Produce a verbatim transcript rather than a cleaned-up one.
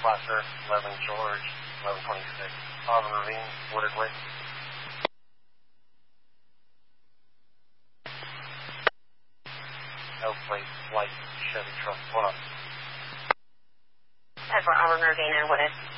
Placer, eleven George, eleven twenty-six. Auburn Ravine, Wooded Way. No plate, light, Chevy truck, one up. Edward Auburn Ravine and Wooded.